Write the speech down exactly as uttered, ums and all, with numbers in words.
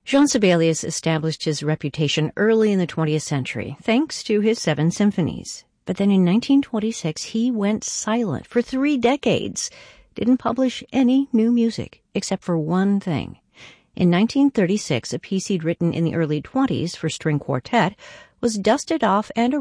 Jean Sibelius established his reputation early in the twentieth century, thanks to his seven symphonies. But then in nineteen twenty-six, he went silent for three decades, didn't publish any new music, except for one thing. In nineteen thirty-six, a piece he'd written in the early twenties for string quartet was dusted off and